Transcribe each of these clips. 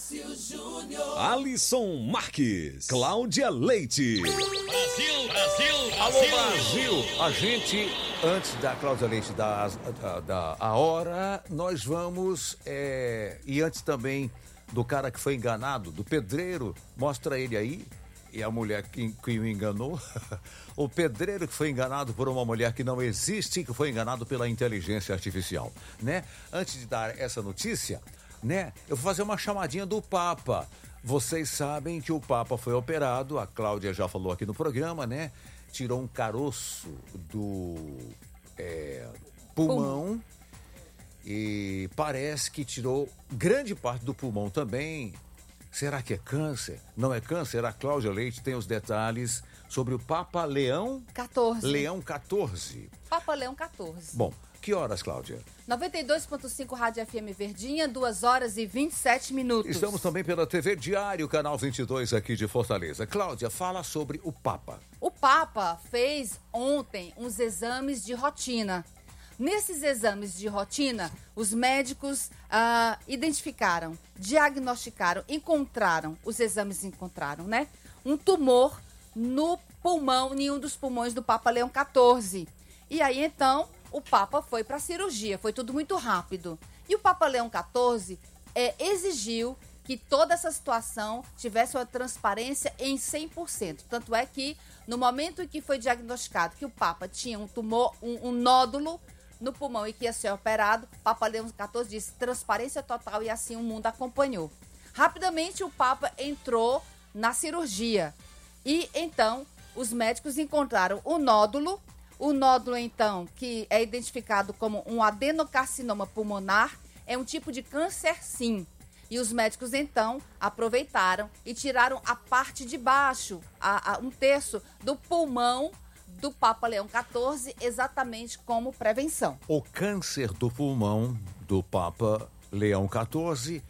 Alisson Marques, Cláudia Leite. Brasil! Alô, Brasil! A gente, antes da Cláudia Leite dar a hora, nós vamos, e antes também do cara que foi enganado, do pedreiro, mostra ele aí, e a mulher que o enganou, o pedreiro que foi enganado por uma mulher que não existe, que foi enganado pela inteligência artificial, né? Antes de dar essa notícia, né, eu vou fazer uma chamadinha do Papa. Vocês sabem que o Papa foi operado, a Cláudia já falou aqui no programa, né? Tirou um caroço do pulmão e parece que tirou grande parte do pulmão também. Será que é câncer? Não é câncer? A Cláudia Leite tem os detalhes sobre o Papa Leão 14. Leão 14. Papa Leão 14. Bom, que horas, Cláudia? 92.5 Rádio FM Verdinha, 2 horas e 27 minutos. Estamos também pela TV Diário, canal 22 aqui de Fortaleza. Cláudia, fala sobre o Papa. O Papa fez ontem uns exames de rotina. Nesses exames de rotina, os médicos identificaram, diagnosticaram, os exames encontraram, né? Um tumor no pulmão, em um dos pulmões do Papa Leão 14. E aí, então, o Papa foi para a cirurgia, foi tudo muito rápido. E o Papa Leão 14 exigiu que toda essa situação tivesse uma transparência em 100%. Tanto é que, no momento em que foi diagnosticado que o Papa tinha um tumor, um nódulo no pulmão e que ia ser operado, o Papa Leão 14 disse transparência total e assim o mundo acompanhou. Rapidamente, o Papa entrou na cirurgia e, então, os médicos encontraram o nódulo, então, que é identificado como um adenocarcinoma pulmonar, é um tipo de câncer, sim. E os médicos, então, aproveitaram e tiraram a parte de baixo, um terço do pulmão do Papa Leão 14, exatamente como prevenção. O câncer do pulmão do Papa Leão 14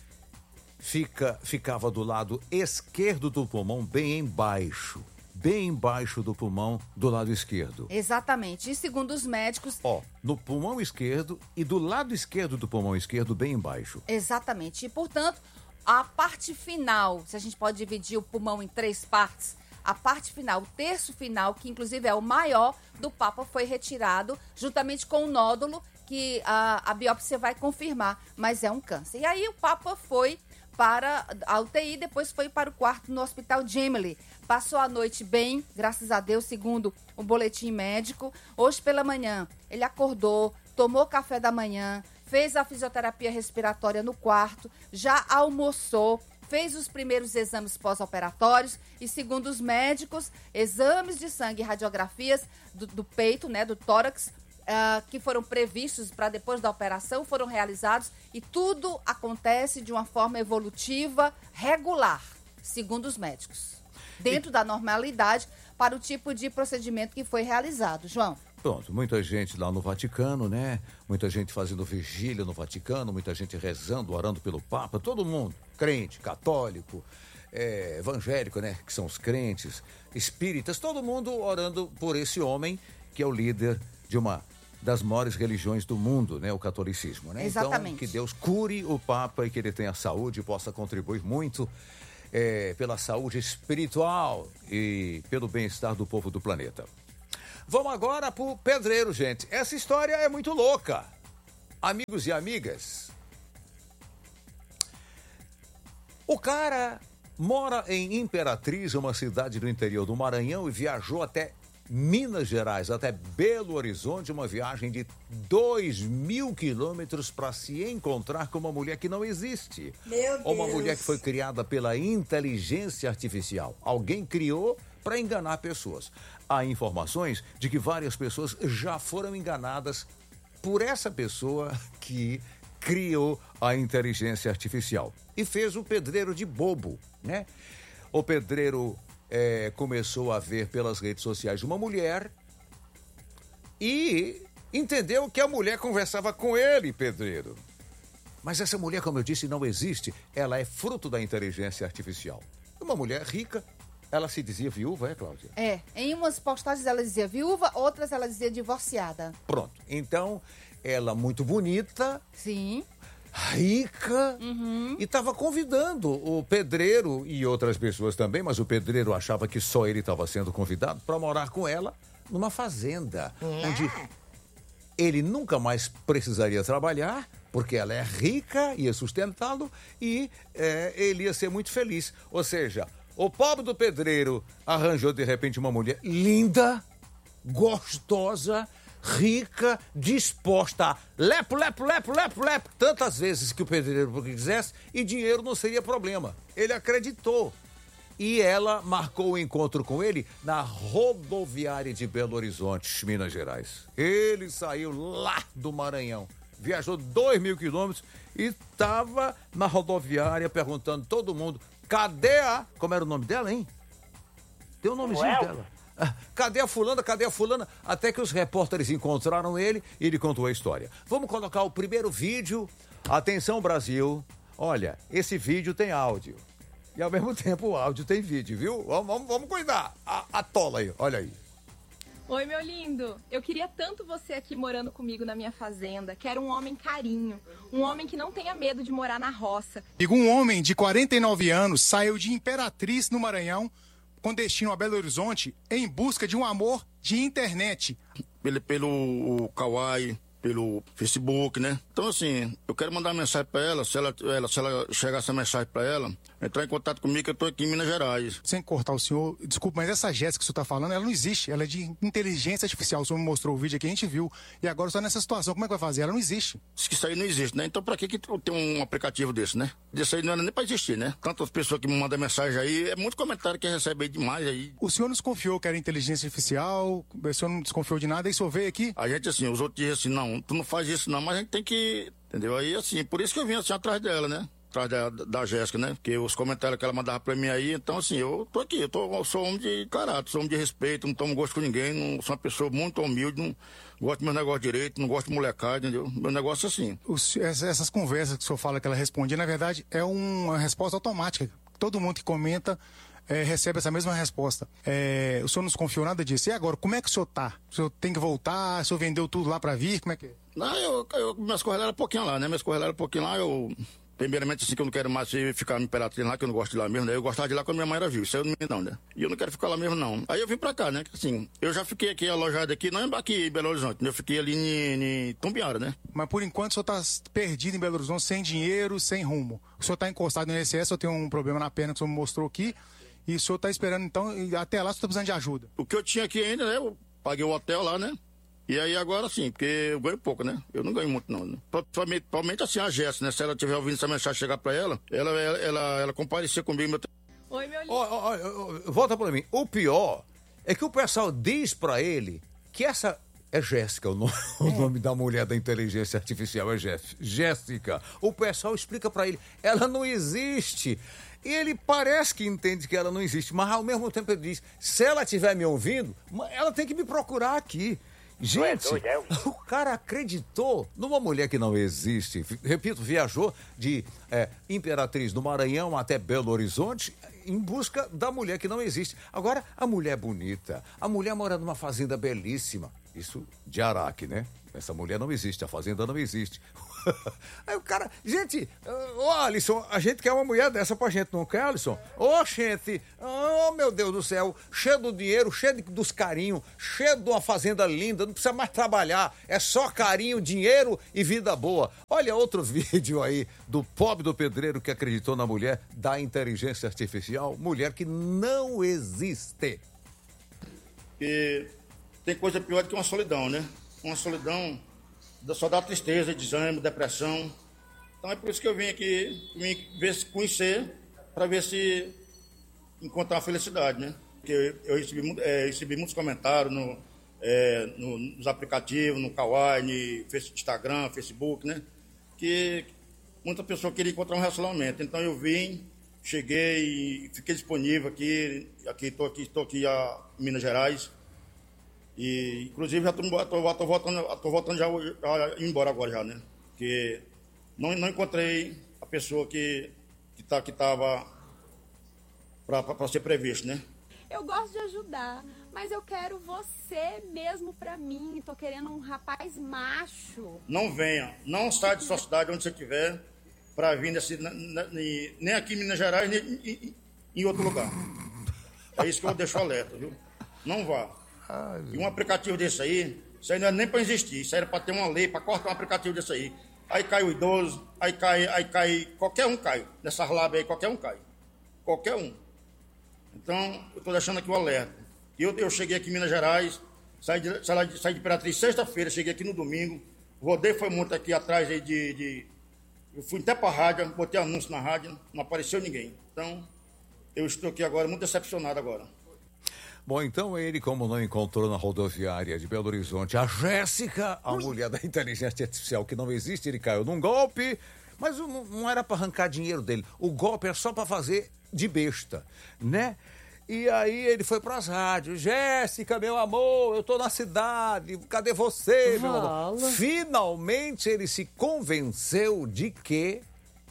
ficava do lado esquerdo do pulmão, bem embaixo do pulmão do lado esquerdo. Exatamente. E segundo os médicos... no pulmão esquerdo e do lado esquerdo do pulmão esquerdo, bem embaixo. Exatamente. E, portanto, a parte final, se a gente pode dividir o pulmão em 3 partes, a parte final, o terço final, que inclusive é o maior do Papa, foi retirado juntamente com o nódulo que a biópsia vai confirmar, mas é um câncer. E aí o Papa foi para a UTI, depois foi para o quarto no Hospital Gemelli. Passou a noite bem, graças a Deus, segundo o boletim médico. Hoje pela manhã, ele acordou, tomou café da manhã, fez a fisioterapia respiratória no quarto, já almoçou, fez os primeiros exames pós-operatórios e, segundo os médicos, exames de sangue e radiografias do peito, né, do tórax, que foram previstos para depois da operação, foram realizados e tudo acontece de uma forma evolutiva regular, segundo os médicos. Dentro da normalidade para o tipo de procedimento que foi realizado. João? Pronto, muita gente lá no Vaticano, né? Muita gente fazendo vigília no Vaticano, muita gente rezando, orando pelo Papa, todo mundo, crente, católico, evangélico, né? Que são os crentes, espíritas, todo mundo orando por esse homem que é o líder de uma das maiores religiões do mundo, né? O catolicismo, né? Exatamente. Então, que Deus cure o Papa e que ele tenha saúde e possa contribuir muito pela saúde espiritual e pelo bem-estar do povo do planeta. Vamos agora pro pedreiro, gente. Essa história é muito louca. Amigos e amigas, o cara mora em Imperatriz, uma cidade do interior do Maranhão, e viajou até Minas Gerais, até Belo Horizonte, uma viagem de 2.000 quilômetros para se encontrar com uma mulher que não existe. Meu Deus. Uma mulher que foi criada pela inteligência artificial. Alguém criou para enganar pessoas. Há informações de que várias pessoas já foram enganadas por essa pessoa que criou a inteligência artificial e fez o pedreiro de bobo, né? O pedreiro começou a ver pelas redes sociais uma mulher e entendeu que a mulher conversava com ele, pedreiro. Mas essa mulher, como eu disse, não existe. Ela é fruto da inteligência artificial. Uma mulher rica. Ela se dizia viúva, Cláudia? Em umas postagens ela dizia viúva, outras ela dizia divorciada. Pronto. Então, ela muito bonita. Sim. rica, e estava convidando o pedreiro e outras pessoas também, mas o pedreiro achava que só ele estava sendo convidado para morar com ela numa fazenda, onde ele nunca mais precisaria trabalhar, porque ela é rica, ia sustentá-lo e ele ia ser muito feliz. Ou seja, o pobre do pedreiro arranjou de repente uma mulher linda, gostosa, rica, disposta a lepo, tantas vezes que o pedreiro quisesse, e dinheiro não seria problema. Ele acreditou. E ela marcou o encontro com ele na rodoviária de Belo Horizonte, Minas Gerais. Ele saiu lá do Maranhão, viajou 2.000 quilômetros e estava na rodoviária perguntando todo mundo, cadê a... Como era o nome dela, hein? Tem o nomezinho dela. Cadê a fulana? Cadê a fulana? Até que os repórteres encontraram ele e ele contou a história. Vamos colocar o primeiro vídeo. Atenção, Brasil. Olha, esse vídeo tem áudio. E ao mesmo tempo o áudio tem vídeo, viu? Vamos cuidar. A tola aí, olha aí. Oi, meu lindo. Eu queria tanto você aqui morando comigo na minha fazenda. Quero um homem carinho. Um homem que não tenha medo de morar na roça. Um homem de 49 anos saiu de Imperatriz, no Maranhão, com destino a Belo Horizonte, em busca de um amor de internet. Pelo Kawaii, pelo Facebook, né? Então, assim, eu quero mandar uma mensagem pra ela, se ela chegar essa mensagem pra ela, entrar em contato comigo, que eu tô aqui em Minas Gerais. Sem cortar o senhor, desculpa, mas essa Jéssica que o senhor tá falando, ela não existe, ela é de inteligência artificial. O senhor me mostrou o vídeo aqui, a gente viu, e agora está nessa situação, como é que vai fazer? Ela não existe. Diz que isso aí não existe, né? Então, pra que tem um aplicativo desse, né? Desse aí não era nem pra existir, né? Tantas pessoas que me mandam mensagem aí, é muito comentário que recebe aí demais aí. O senhor não desconfiou que era inteligência artificial, o senhor não desconfiou de nada, e o senhor veio aqui? A gente, assim, os outros dizem assim, não, tu não faz isso não, mas a gente tem que, entendeu? Aí, assim, por isso que eu vim, assim, atrás dela, né? Atrás da Jéssica, né? Porque os comentários que ela mandava pra mim aí, então, assim, eu tô aqui, eu sou homem de caráter, sou homem de respeito, não tomo gosto com ninguém, não sou uma pessoa muito humilde, não gosto do meu negócio direito, não gosto de molecada, entendeu? Meu negócio é assim. Essas conversas que o senhor fala que ela respondia, na verdade, é uma resposta automática. Todo mundo que comenta recebe essa mesma resposta. O senhor não desconfiou nada disso. E agora, como é que o senhor tá? O senhor tem que voltar? O senhor vendeu tudo lá pra vir? Como é que é? Não, minhas correlas eram um pouquinho lá, né? Minhas correlas eram um pouquinho lá, primeiramente, assim, que eu não quero mais ficar em Imperatriz lá, que eu não gosto de lá mesmo, né? Eu gostava de lá quando minha mãe era viva, isso aí eu não, né? E eu não quero ficar lá mesmo, não. Aí eu vim pra cá, né? Assim, eu já fiquei aqui alojado aqui, não aqui em Belo Horizonte, né? Eu fiquei ali em Tumbiara, né? Mas por enquanto o senhor tá perdido em Belo Horizonte, sem dinheiro, sem rumo. O senhor tá encostado no INSS, eu tenho um problema na perna que o senhor me mostrou aqui, e o senhor tá esperando, então, e até lá o senhor tá precisando de ajuda. O que eu tinha aqui ainda, né? Eu paguei o hotel lá, né? E aí agora sim, porque eu ganho pouco, né? Eu não ganho muito não, né? Provavelmente assim a Jéssica, né? Se ela estiver ouvindo essa mensagem chegar pra ela comparecer comigo. Oi, meu lindo. Volta pra mim. O pior é que o pessoal diz pra ele que essa... É Jéssica o nome da mulher da inteligência artificial, é Jéssica. O pessoal explica pra ele, ela não existe. E ele parece que entende que ela não existe, mas ao mesmo tempo ele diz, se ela estiver me ouvindo, ela tem que me procurar aqui. Gente, o cara acreditou numa mulher que não existe. Repito, viajou de Imperatriz do Maranhão até Belo Horizonte em busca da mulher que não existe. Agora, a mulher bonita, a mulher mora numa fazenda belíssima. Isso de Araque, né? Essa mulher não existe, a fazenda não existe. Aí o cara, gente, Alisson, a gente quer uma mulher dessa pra gente, não quer, Alisson? Gente, meu Deus do céu, cheio do dinheiro, cheio dos carinhos, cheio de uma fazenda linda, não precisa mais trabalhar, é só carinho, dinheiro e vida boa. Olha outro vídeo aí do pobre do pedreiro que acreditou na mulher da inteligência artificial, mulher que não existe. E tem coisa pior do que uma solidão, né? Uma solidão só dá tristeza, desânimo, depressão. Então é por isso que eu vim aqui conhecer, para ver se encontrar a felicidade, né? Porque eu recebi muitos comentários nos aplicativos, no Kawaii, no Instagram, Facebook, né? Que muita pessoa queria encontrar um relacionamento. Então eu vim, cheguei e fiquei disponível aqui. Estou aqui em Minas Gerais. E, inclusive, já tô voltando já embora agora já, né? Porque não encontrei a pessoa que estava para ser previsto, né? Eu gosto de ajudar, mas eu quero você mesmo pra mim. Tô querendo um rapaz macho. Não venha, não saia de sua cidade, onde você estiver, para vir nem aqui em Minas Gerais, nem em outro lugar. É isso que eu deixo alerta, viu? Não vá. E um aplicativo desse aí, isso aí não é nem para existir, isso aí era para ter uma lei, para cortar um aplicativo desse aí. Aí cai o idoso, aí cai, qualquer um cai. Nessas lábias aí, qualquer um cai. Qualquer um. Então, eu estou deixando aqui o alerta. Eu cheguei aqui em Minas Gerais, saí de Imperatriz sexta-feira, cheguei aqui no domingo, rodei, foi muito aqui atrás aí eu fui até para a rádio, botei anúncio na rádio, não apareceu ninguém. Então, eu estou aqui agora, muito decepcionado agora. Bom, então ele, como não encontrou na rodoviária de Belo Horizonte a Jéssica, a mulher da inteligência artificial que não existe, ele caiu num golpe, mas não era para arrancar dinheiro dele. O golpe é só para fazer de besta, né? E aí ele foi pras rádios. Jéssica, meu amor, eu tô na cidade, cadê você, meu amor? Finalmente ele se convenceu de que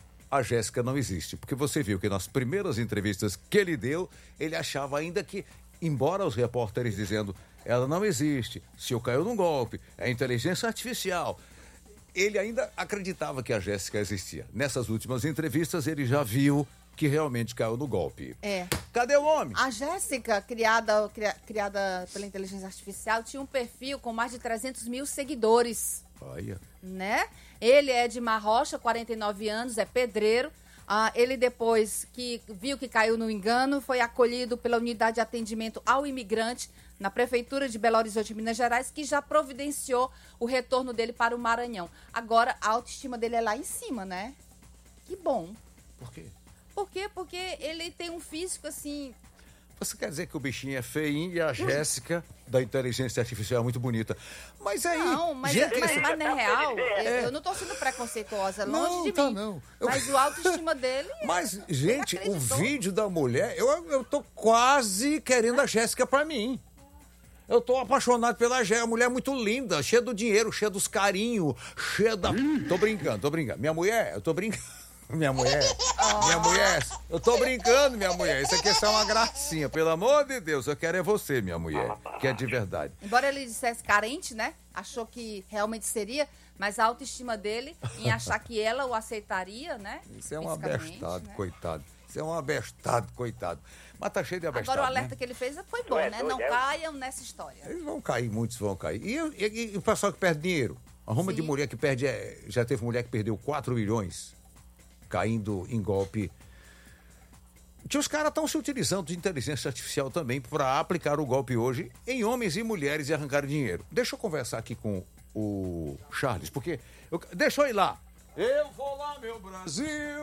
a Jéssica não existe. Porque você viu que nas primeiras entrevistas que ele deu, ele achava ainda que, embora os repórteres dizendo, ela não existe, se eu caiu num golpe, é inteligência artificial, ele ainda acreditava que a Jéssica existia. Nessas últimas entrevistas ele já viu que realmente caiu no golpe. Cadê o homem? A Jéssica, criada pela inteligência artificial, tinha um perfil com mais de 300 mil seguidores. Olha. Né? Ele é de Marrocha, 49 anos, é pedreiro. Ele, depois que viu que caiu no engano, foi acolhido pela unidade de atendimento ao imigrante na Prefeitura de Belo Horizonte, Minas Gerais, que já providenciou o retorno dele para o Maranhão. Agora, a autoestima dele é lá em cima, né? Que bom. Por quê? Por quê? Porque ele tem um físico assim... Você quer dizer que o bichinho é feinho e a Jéssica da inteligência artificial é muito bonita. Mas aí... Não, mas na real, eu não tô sendo preconceituosa, longe de mim. Não. Mas o autoestima dele... Mas, gente, o vídeo da mulher, eu tô quase querendo a Jéssica pra mim. Eu tô apaixonado pela Jéssica, a mulher é muito linda, cheia do dinheiro, cheia dos carinhos, cheia da... Tô brincando. Minha mulher, eu tô brincando. Minha mulher, eu tô brincando, minha mulher. Isso aqui é só uma gracinha, pelo amor de Deus. Eu quero é você, minha mulher, que é de verdade. Embora ele dissesse carente, né? Achou que realmente seria, mas a autoestima dele em achar que ela o aceitaria, né? Isso é um abestado, né? Coitado. Isso é um abestado, coitado. Mas tá cheio de abestado. Agora o alerta, né, que ele fez foi bom, né? Não caiam nessa história. Eles vão cair, muitos vão cair. E o pessoal que perde dinheiro? Arruma de mulher que perde, já teve mulher que perdeu 4 milhões. Caindo em golpe. Que os caras estão se utilizando de inteligência artificial também para aplicar o golpe hoje em homens e mulheres e arrancar dinheiro. Deixa eu conversar aqui com o Charles, porque... Deixa eu ir lá. Eu vou lá, meu Brasil,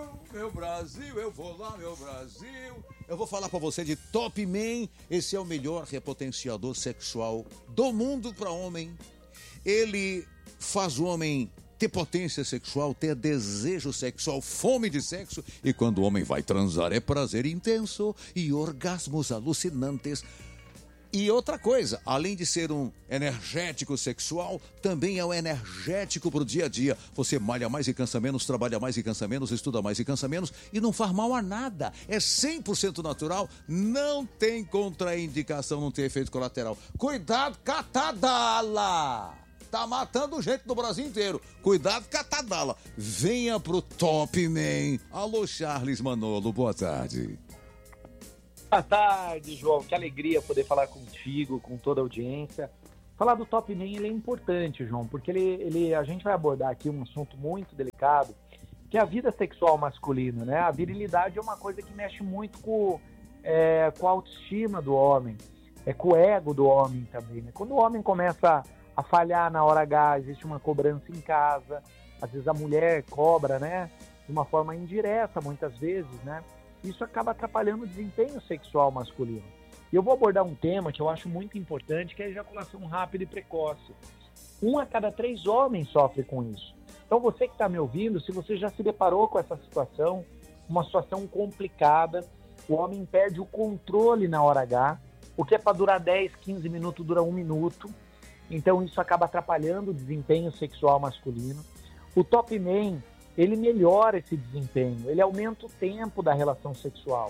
eu vou lá, meu Brasil. Eu vou falar para você de Top Man. Esse é o melhor repotenciador sexual do mundo para homem. Ele faz o homem ter potência sexual, ter desejo sexual, fome de sexo. E quando o homem vai transar é prazer intenso e orgasmos alucinantes. E outra coisa, além de ser um energético sexual, também é um energético pro dia a dia. Você malha mais e cansa menos, trabalha mais e cansa menos, estuda mais e cansa menos e não faz mal a nada. É 100% natural, não tem contraindicação, não tem efeito colateral. Cuidado, catadala! Tá matando gente do Brasil inteiro. Cuidado, catadala. Venha pro Top Man. Alô, Charles Manolo, boa tarde. Boa tarde, João. Que alegria poder falar contigo, com toda a audiência. Falar do Top Man, ele é importante, João, porque a gente vai abordar aqui um assunto muito delicado, que é a vida sexual masculina, né? A virilidade é uma coisa que mexe muito com a autoestima do homem, com o ego do homem também, né? Quando o homem começa a falhar na hora H, existe uma cobrança em casa, às vezes a mulher cobra, né, de uma forma indireta, muitas vezes, né, isso acaba atrapalhando o desempenho sexual masculino. E eu vou abordar um tema que eu acho muito importante, que é a ejaculação rápida e precoce. 1 a cada 3 homens sofre com isso. Então você que está me ouvindo, se você já se deparou com essa situação, uma situação complicada, o homem perde o controle na hora H, o que é para durar 10, 15 minutos, dura 1 minuto. Então isso acaba atrapalhando o desempenho sexual masculino. O Top Man, ele melhora esse desempenho, ele aumenta o tempo da relação sexual.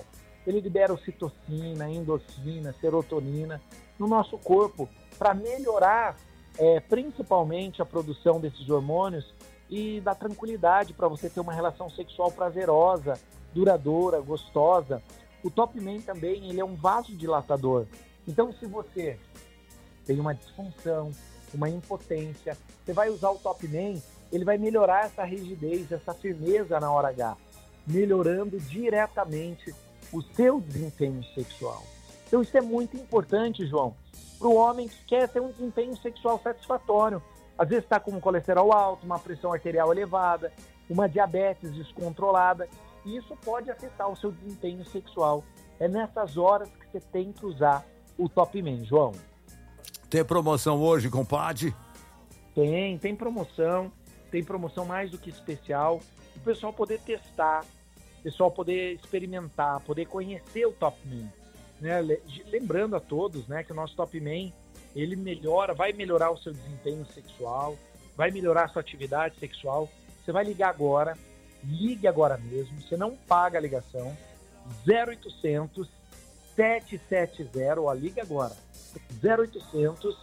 ele libera ocitocina, endorfina, serotonina no nosso corpo para melhorar principalmente a produção desses hormônios e dar tranquilidade para você ter uma relação sexual prazerosa, duradoura, gostosa. O Top Man também, ele é um vasodilatador. Então, se você tem uma disfunção, uma impotência, você vai usar o Top Man, ele vai melhorar essa rigidez, essa firmeza na hora H, melhorando diretamente o seu desempenho sexual. Então, isso é muito importante, João, para o homem que quer ter um desempenho sexual satisfatório. Às vezes está com um colesterol alto, uma pressão arterial elevada, uma diabetes descontrolada, e isso pode afetar o seu desempenho sexual. É nessas horas que você tem que usar o Top Man, João. Tem promoção hoje, compadre? Tem promoção mais do que especial. O pessoal poder testar, o pessoal poder experimentar, poder conhecer o Top Man. Né? Lembrando a todos, né, que o nosso Top Man, ele vai melhorar o seu desempenho sexual, vai melhorar a sua atividade sexual. Você vai ligar agora, ligue agora mesmo, você não paga a ligação, 0800 770, ó, liga agora, 0800.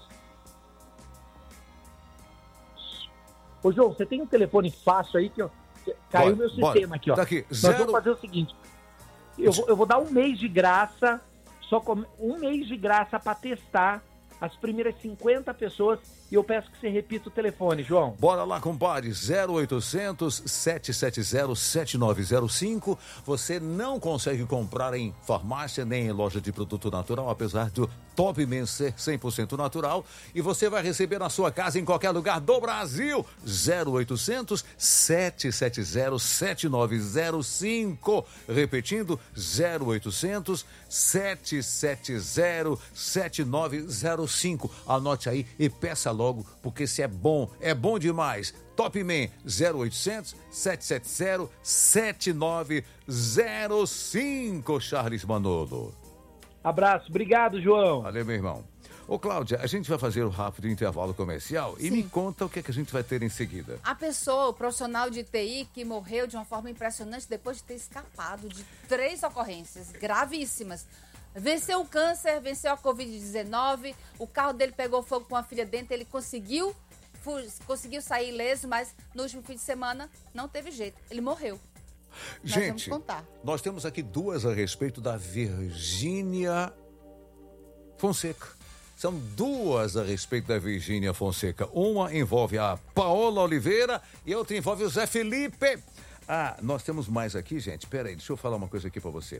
Ô, João, você tem um telefone fácil aí que caiu meu sistema aqui, ó. Tá aqui, Nós vamos fazer o seguinte, eu vou dar um mês de graça, um mês de graça para testar as primeiras 50 pessoas e eu peço que você repita o telefone, João. Bora lá, compadre, 0800 770 7905. Você não consegue comprar em farmácia nem em loja de produto natural, apesar do Top Man ser 100% natural, e você vai receber na sua casa em qualquer lugar do Brasil. 0800 770 7905. Repetindo, 0800 770 7905. Anote aí e peça logo, porque se é bom demais. Top Man, 0800 770 7905. Charles Manolo. Abraço, obrigado, João. Valeu, meu irmão. Ô, Cláudia, a gente vai fazer um rápido intervalo comercial. Sim. E me conta o que é que a gente vai ter em seguida. A pessoa, o profissional de TI, que morreu de uma forma impressionante depois de ter escapado de 3 ocorrências gravíssimas. Venceu o câncer, venceu a Covid-19, o carro dele pegou fogo com a filha dentro, ele conseguiu sair ileso, mas no último fim de semana não teve jeito, ele morreu. Gente, vamos contar. Nós temos aqui 2 a respeito da Virgínia Fonseca. São 2 a respeito da Virgínia Fonseca. Uma envolve a Paola Oliveira e outra envolve o Zé Felipe. Ah, nós temos mais aqui, gente. Peraí, deixa eu falar uma coisa aqui pra você.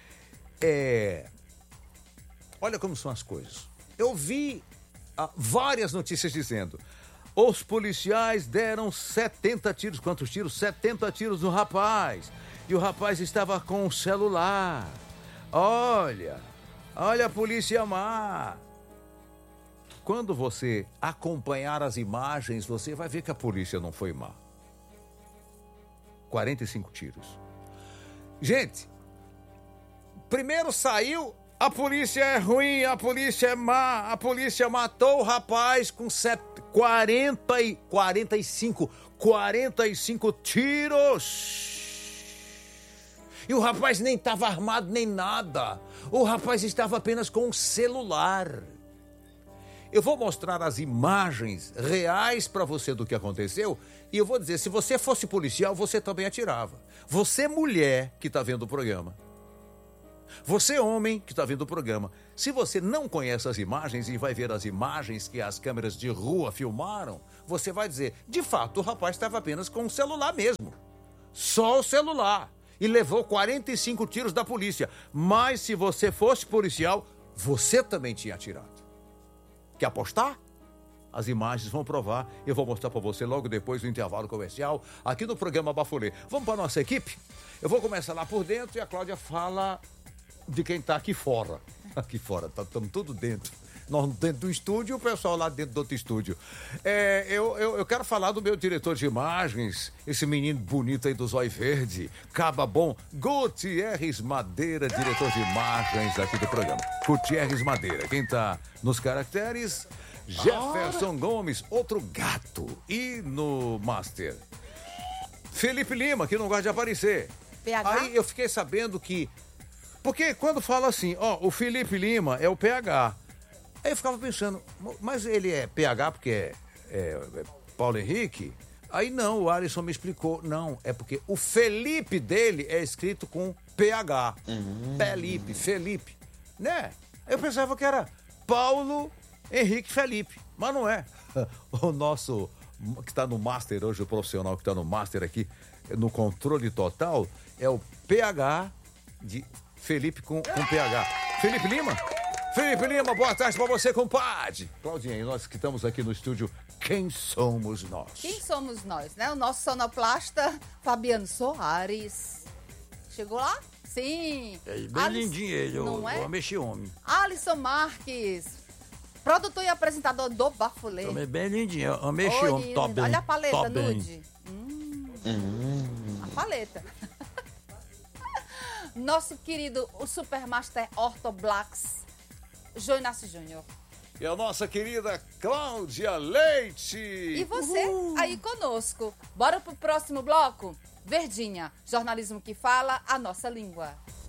Olha como são as coisas. Eu vi várias notícias dizendo: os policiais deram 70 tiros. Quantos tiros? 70 tiros no rapaz. E o rapaz estava com o celular. Olha a polícia má. Quando você acompanhar as imagens, você vai ver que a polícia não foi má. 45 tiros. Gente, primeiro saiu, a polícia é ruim, a polícia é má, a polícia matou o rapaz com 45 tiros. E o rapaz nem estava armado nem nada. O rapaz estava apenas com um celular. Eu vou mostrar as imagens reais para você do que aconteceu e eu vou dizer, se você fosse policial, você também atirava. Você, mulher que está vendo o programa. Você, homem que está vendo o programa. Se você não conhece as imagens e vai ver as imagens que as câmeras de rua filmaram, você vai dizer, de fato, o rapaz estava apenas com o celular mesmo. Só o celular. E levou 45 tiros da polícia. Mas se você fosse policial, você também tinha atirado. Quer apostar? As imagens vão provar. Eu vou mostrar para você logo depois do intervalo comercial, aqui no programa Bafulê. Vamos para a nossa equipe? Eu vou começar lá por dentro e a Cláudia fala de quem está aqui fora. Aqui fora, estamos tudo dentro. Nós dentro do estúdio e o pessoal lá dentro do outro estúdio. Eu quero falar do meu diretor de imagens, esse menino bonito aí do zóio verde, caba bom, Gutierrez Madeira, diretor de imagens aqui do programa. Gutierrez Madeira, quem tá nos caracteres, Jefferson Gomes, outro gato. E no Master, Felipe Lima, que não gosta de aparecer. PH? Aí eu fiquei sabendo que Porque quando fala assim, ó, o Felipe Lima é o PH. Aí eu ficava pensando, mas ele é PH porque é Paulo Henrique? Aí não, o Alisson me explicou. Não, é porque o Felipe dele é escrito com PH. Felipe, né? Eu pensava que era Paulo Henrique Felipe, mas não é. O nosso, que está no Master hoje, o profissional que está no Master aqui, no controle total, é o PH de Felipe com PH. Felipe Lima? Felipe Lima, boa tarde pra você, compadre. Claudinha, e nós que estamos aqui no estúdio, quem somos nós? Quem somos nós, né? O nosso sonoplasta, Fabiano Soares. Chegou lá? Sim. É bem lindinho ele, não é? Eu mexi homem. Alisson Marques, produtor e apresentador do Bafulê. Também bem lindinho, eu mexi homem, top bem. Olha a paleta, top nude. A paleta. Nosso querido, o Supermaster Orto Blacks, João Inácio Júnior. E a nossa querida Cláudia Leite. E você aí conosco. Bora pro próximo bloco? Verdinha, jornalismo que fala a nossa língua.